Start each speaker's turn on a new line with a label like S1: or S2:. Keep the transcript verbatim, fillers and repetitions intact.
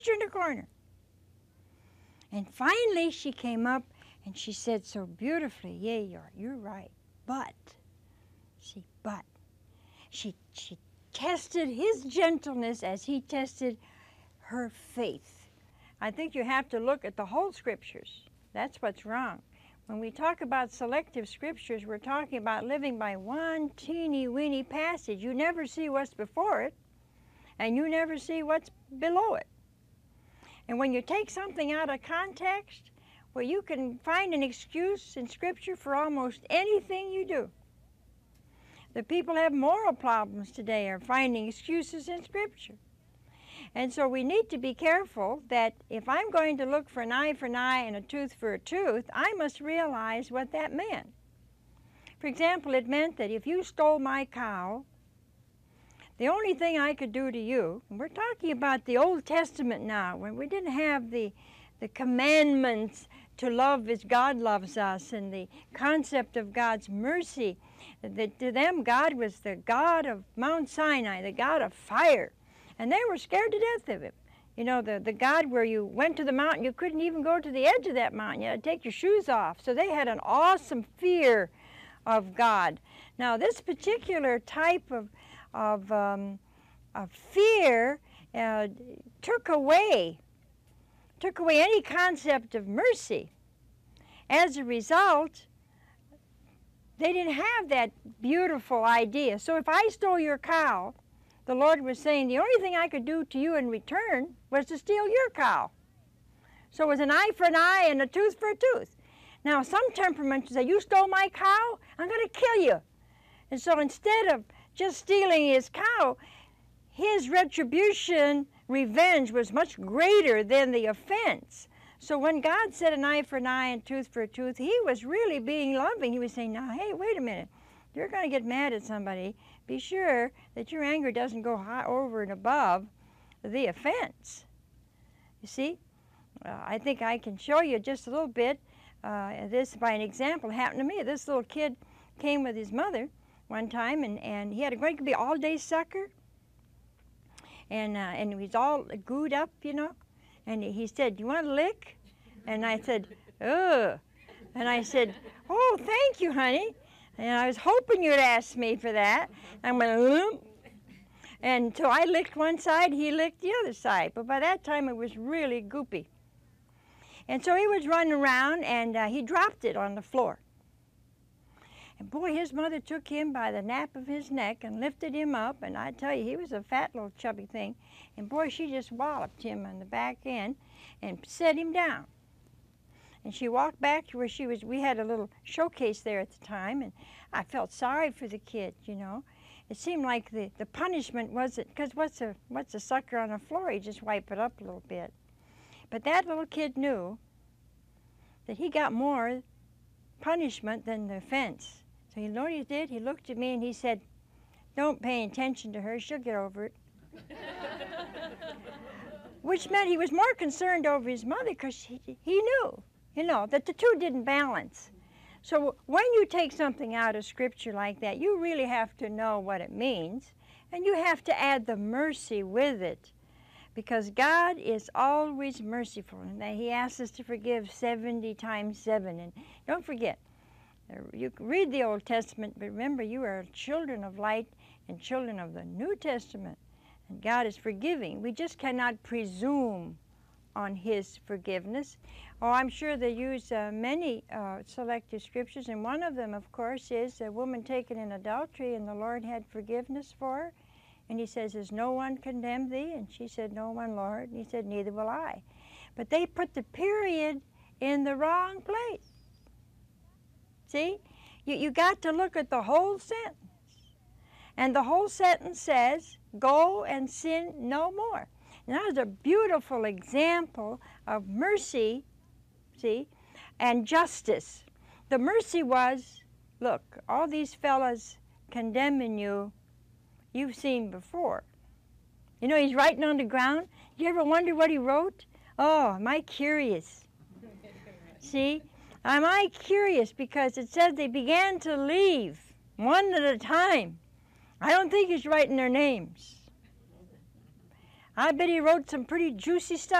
S1: in the corner. And finally she came up and she said so beautifully, yeah, you're, you're right, but, see, but, she, she tested his gentleness as he tested her faith. I think you have to look at the whole scriptures. That's what's wrong. When we talk about selective scriptures, we're talking about living by one teeny-weeny passage. You never see what's before it, and you never see what's below it. And when you take something out of context, well, you can find an excuse in Scripture for almost anything you do. The people have moral problems today are finding excuses in Scripture. And so we need to be careful that if I'm going to look for an eye for an eye and a tooth for a tooth, I must realize what that meant. For example, it meant that if you stole my cow, the only thing I could do to you, and we're talking about the Old Testament now, when we didn't have the, the commandments to love as God loves us and the concept of God's mercy, that to them God was the God of Mount Sinai, the God of fire. And they were scared to death of him. You know, the, the God where you went to the mountain, you couldn't even go to the edge of that mountain. You had to take your shoes off. So they had an awesome fear of God. Now, this particular type of, of, um, of fear uh, took away, took away any concept of mercy. As a result, they didn't have that beautiful idea. So if I stole your cow, the Lord was saying, the only thing I could do to you in return was to steal your cow. So it was an eye for an eye and a tooth for a tooth. Now, some temperaments say, you stole my cow, I'm going to kill you. And so instead of just stealing his cow, his retribution, revenge, was much greater than the offense. So when God said an eye for an eye and tooth for a tooth, he was really being loving. He was saying, now, hey, wait a minute. You're going to get mad at somebody. Be sure that your anger doesn't go high over and above the offense. You see, uh, I think I can show you just a little bit. Uh, this by an example happened to me. This little kid came with his mother one time, and, and he had a great big all-day sucker, and uh, and he was all gooed up, you know. And he said, "You want a lick?" And I said, "Ugh." And I said, "Oh, thank you, honey." And I was hoping you'd ask me for that. I went, Oom. And so I licked one side, he licked the other side. But by that time, it was really goopy. And so he was running around, and uh, he dropped it on the floor. And boy, his mother took him by the nape of his neck and lifted him up. And I tell you, he was a fat little chubby thing. And boy, she just walloped him on the back end and set him down. And she walked back to where she was. We had a little showcase there at the time, and I felt sorry for the kid, you know. It seemed like the, the punishment wasn't, because what's a, what's a sucker on the floor? You just wipe it up a little bit. But that little kid knew that he got more punishment than the offense. So you know what he did? He looked at me and he said, "Don't pay attention to her, she'll get over it." Which meant he was more concerned over his mother because he, he knew. You know, that the two didn't balance. So when you take something out of Scripture like that, you really have to know what it means, and you have to add the mercy with it, because God is always merciful, and that he asks us to forgive seventy times seven. And don't forget, you can read the Old Testament, but remember, you are children of light and children of the New Testament, and God is forgiving. We just cannot presume on his forgiveness. Oh, I'm sure they use uh, many uh, selected scriptures, and one of them, of course, is a woman taken in adultery, and the Lord had forgiveness for her. And he says, "Has no one condemned thee?" And she said, "No one, Lord." And he said, "Neither will I." But they put the period in the wrong place. See? You, you got to look at the whole sentence. And the whole sentence says, "Go and sin no more." And that was a beautiful example of mercy, see, and justice. The mercy was, look, all these fellas condemning you, you've seen before. You know, he's writing on the ground. Do you ever wonder what he wrote? Oh, am I curious? See, am I curious? Because it says they began to leave one at a time. I don't think he's writing their names. I bet he wrote some pretty juicy stuff